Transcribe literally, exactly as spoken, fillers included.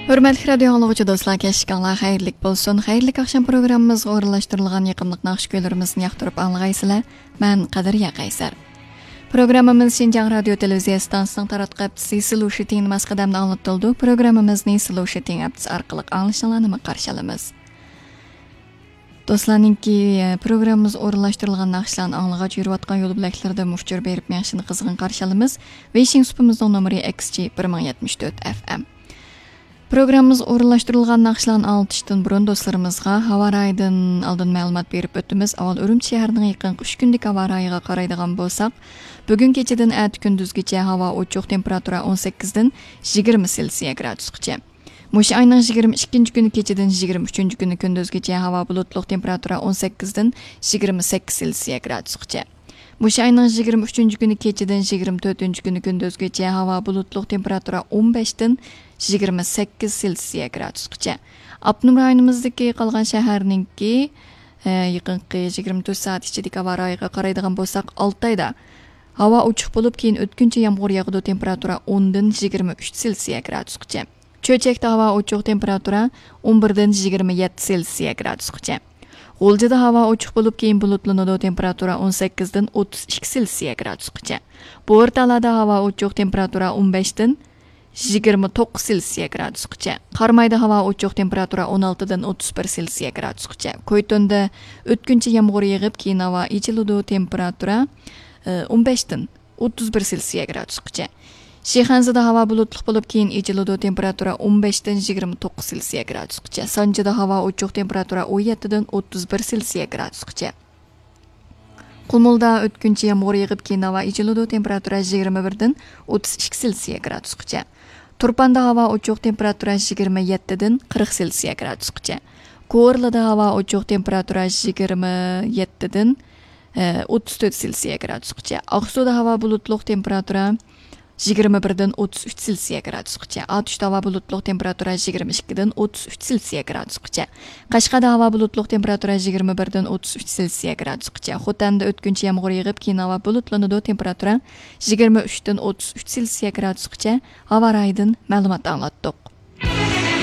Hürmetli radyo anlıqçı dostlar, keşikanlar, hayırlık bolsun. Hayırlık akşam programımızga orunlaştırılgan yaqımlıq naqış köylerimizni yaqtırıp anlığaysılar. Ben Qadiriya Qaysar. Programımız Şinjan Radyo Televiziya stansının taratqapçısı Siluşitin masqadamda anlatıldı. Programımızı Siluşitin aptisi arqılıq anlaşılanımı qarşılamız. Dostlarninki programımız orunlaştırılgan naqışlan anlıqaç yürüvatqan yolu biləklərdə mufcur berip məxşini qızğın qarşılamız. Veşin supumuzun nomeri X G bir ming yetmiş dört F M. Programımız orunlaştırılgan naqşlan anlatışdan burun dostlarımızga hava rayından aldın məlumat berip ötümüz. Aval Ürümçi şəhərinin yaqın üç günlük hava rayıga qaraydigan bolsaq, bugün keçeden ət gündüzgece hava uçuq temperatura on sekiz-dən yigirma Selsiya gradusgacha. Muş ayning yigirma ikkinchi kuni keçeden yigirma uchinchi kuni gündüzgece hava bulutluq temperatura on sekiz-dən yigirma sakkiz Selsiya gradusgacha. Muş ayning yigirma uchinchi kuni keçeden yigirma to'rtinchi kuni gündüzgece hava bulutluq temperatura on besh-dən yigirma sakkiz Selsiya gradusgacha. Abnum rayonimizdagi qolgan shaharninki yaqinqi yigirma to'rt soat ichidagi havo rayiga qaraydigan bo'lsak, olti oyda havo ochiq bo'lib, keyin o'tkinchi yomg'ir yog'di, temperatura o'ndan yigirma uch Selsiya gradusgacha. Cho'chakda havo ochiq, temperatura o'n birdan yigirma yetti Selsiya gradusgacha. G'o'ljada havo ochiq bo'lib, keyin bulutlanadi, temperatura o'n sakkizdan o'ttiz ikki Selsiya gradusgacha. Bo'rtalada havo ochiq, temperatura o'n beshdan yigirma to'qqiz Selsiya gradusgacha. Qarmayda havo ochiq, temperatura o'n oltidan o'ttiz bir Selsiya gradusgacha. Qo'ytonda o'tkinchi yomg'ir yog'ib, keyin havo ichiladi, temperatura o'n beshdan o'ttiz bir Selsiya gradusgacha. Shixanzada havo bulutli bo'lib, keyin ichiladi, temperatura o'n beshdan yigirma to'qqiz Selsiya gradusgacha. Sanjida havo ochiq, temperatura o'n yettidan o'ttiz bir Selsiya gradusgacha. Qumulda o'tkinchi yomg'ir yog'ib, keyin havo ichiladi, temperatura yigirma birdan o'ttiz ikki Selsiya gradusgacha. Turpanda havo ochiq, temperatura yigirma yettidan qirq Selsiya gradusgacha. Ko'rlada havo ochiq, temperatura yigirma yettidan o'ttiz to'rt Selsiya gradusgacha. Oqsuda havo bulutli, temperatura yigirma birdan o'ttiz uch Selsiya gradusgacha. Otishda havo bulutli, temperatura yigirma ikkidan o'ttiz uch Selsiya gradusgacha. Qashqada havo bulutli, temperatura yigirma birdan o'ttiz uch Selsiya gradusgacha. Xotanda o'tkinchi yomg'ir yog'ib, keyin havo bulutlanadi, temperatura yigirma uchdan o'ttiz uch Selsiya gradusgacha. Havo rayidan ma'lumot anglatdik.